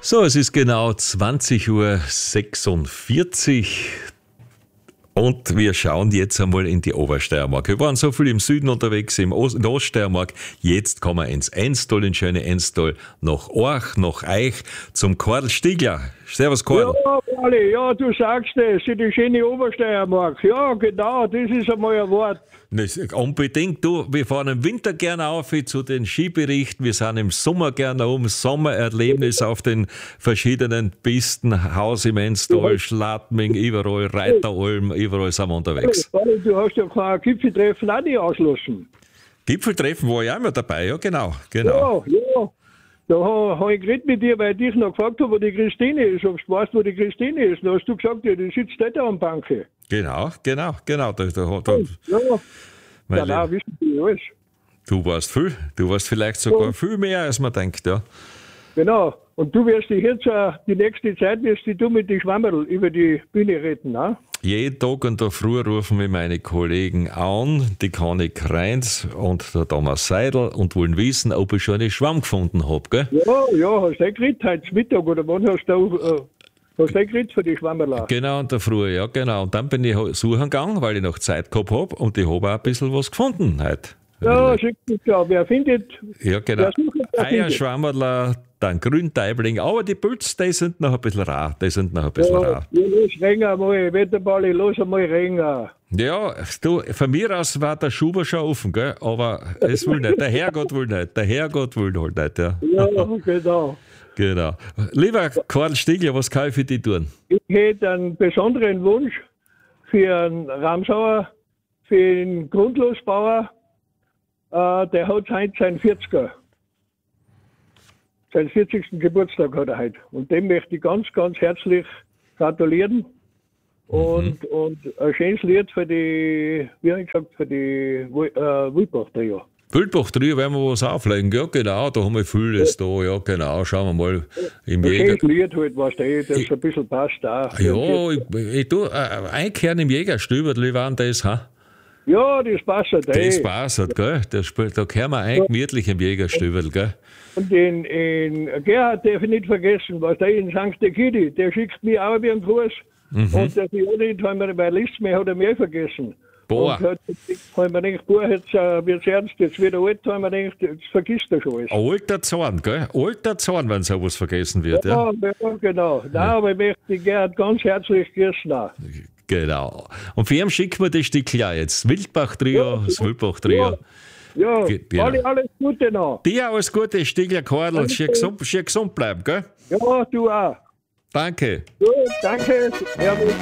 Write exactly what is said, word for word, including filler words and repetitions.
So, es ist genau zwanzig Uhr sechsundvierzig und wir schauen jetzt einmal in die Obersteiermark. Wir waren so viel im Süden unterwegs, im Ost- in der Oststeiermark. Jetzt kommen wir ins Enstal, in schöne Enstal, nach Orch, nach Eich, zum Karl Stiegler. Servus, Karl. Ja, Wally, ja, du sagst es, die schöne Obersteiermark. Ja, genau, das ist einmal ein Wort. Das, unbedingt, du, wir fahren im Winter gerne auf zu den Skiberichten, wir sind im Sommer gerne um, Sommererlebnis auf den verschiedenen Pisten, Haus im Enstal, Schladming, überall, Reiteralm, überall sind wir unterwegs. Wally, du hast ja kein Gipfeltreffen auch nicht ausgelassen. Gipfeltreffen war ich auch immer dabei, ja genau, genau. Ja, ja. Da habe hab ich geredet mit dir, weil ich dich noch gefragt habe, wo die Christine ist. Ob du weißt, wo die Christine ist. Da hast du gesagt, ja, die sitzt dort am Banke. Genau, genau, genau. Da, da, da, Ja, Weil, genau, wissen die alles. Du weißt viel, du weißt vielleicht sogar Ja. viel mehr, als man denkt, ja. Genau. Und du wirst dich jetzt, äh, die nächste Zeit, wirst dich du mit den Schwammerl über die Bühne retten, ne? Jeden Tag in der Früh rufen mich meine Kollegen an, die Conny Kreins und der Thomas Seidel, und wollen wissen, ob ich schon einen Schwamm gefunden habe, gell? Ja, ja, hast du eh geredet heute Mittag, oder wann hast du, äh, hast du eh geredet für die Schwammerl? Genau, in der Früh, ja, genau. Und dann bin ich suchen gegangen, weil ich noch Zeit gehabt habe, und ich habe auch ein bisschen was gefunden heute. Ja, schick mich da. Wer findet, Ja, genau. wer sucht, der findet. Eierschwammerler, dann Grünteibling, aber die Pilze, die sind noch ein bisschen rar, die sind noch ein bisschen Ja, rar. ja, los, Renger mal, Wetterballi, los einmal Renger. Ja, du, von mir aus war der Schuber schon offen, gell? Aber es will nicht, der Herrgott will nicht, der Herrgott will halt nicht, ja. Ja, genau. Genau. Lieber Karl Stiegler, was kann ich für dich tun? Ich hätte einen besonderen Wunsch für einen Ramsauer, für einen Grundlosbauer, äh, der hat heute seinen vierziger. Seinen vierzigsten Geburtstag hat er heute. Und dem möchte ich ganz, ganz herzlich gratulieren. Und, mhm. und ein schönes Lied für die, wie habe ich gesagt, für die äh, Wildbach-Trio. Wildbach-Trio werden wir was auflegen, ja genau, da haben wir vieles da, ja genau, schauen wir mal im Ein Jäger. schönes Lied halt, weißt du, das ich, ein bisschen passt auch. Ja, ich, ich tue äh, einkehren im Jägerstüberl, waren das, ha? Ja, das passt halt. Das passt, gell? Das spielt, da kehren wir ein gemütlich im Jägerstüberl, gell? Und den, den Gerhard darf ich nicht vergessen, was der in Sankt Kitty, der schickt mir auch wieder einen Kurs. Mhm. Und der Fiona, haben wir bei List mehr, hat er mehr vergessen. Boah. Und hat, haben wir gedacht, boah, jetzt äh, wird's ernst, jetzt wird er alt, haben wir gedacht, jetzt vergisst er schon alles. Alter Zorn, gell? Alter Zorn, wenn sowas vergessen wird, ja? Ja, ja genau. Nein, ja. Aber ich möchte den Gerhard ganz herzlich grüßen auch. Genau. Und für ihn schicken wir das Stück ja jetzt. Wildbach-Trio, Ja, das Wildbach-Trio. Ja, Ge- genau. alle, alles Gute noch. Dir alles Gute, Stiegler Karl, schön gesund, schön gesund bleiben, gell? Ja, du auch. Danke. Gut, danke. Servus.